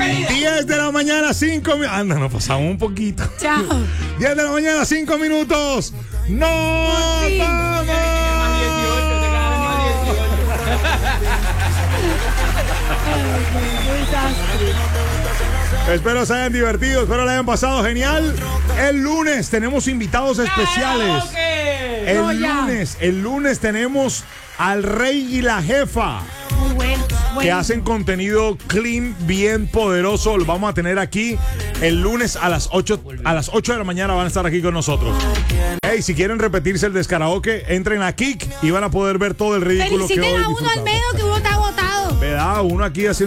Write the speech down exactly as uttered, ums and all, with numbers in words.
diez de la mañana, cinco minutos. Anda, nos pasamos un poquito. Chao. diez de la mañana, cinco minutos. ¡No! ¡Vamos! Espero se hayan divertido, espero le hayan pasado genial. El lunes tenemos invitados especiales. El No, ya. lunes, el lunes tenemos al Rey y la Jefa, Muy bueno. que bueno. hacen contenido clean, bien poderoso. Lo vamos a tener aquí el lunes a las ocho, a las ocho de la mañana van a estar aquí con nosotros. Hey, si quieren repetirse el descaraoke, entren a Kik y van a poder ver todo el ridículo que hoy Feliciten a uno al disfrutamos. menos que uno está agotado. ¿Verdad? Uno aquí haciendo